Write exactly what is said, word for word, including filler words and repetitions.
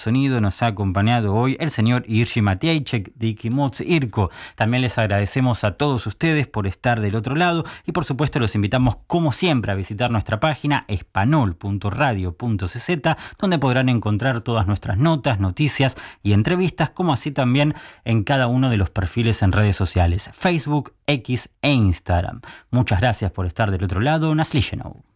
sonido nos ha acompañado hoy el señor Irsi Matiejek de Ikimots Irko. También les agradecemos a todos ustedes por estar del otro lado y por supuesto los invitamos como siempre a visitar nuestra página espanol punto radio punto c z, donde podrán encontrar todas nuestras notas, noticias y entrevistas, como así también en cada uno de los perfiles en redes sociales, Facebook, X e Instagram. Muchas gracias por estar del otro lado. Naslijenou.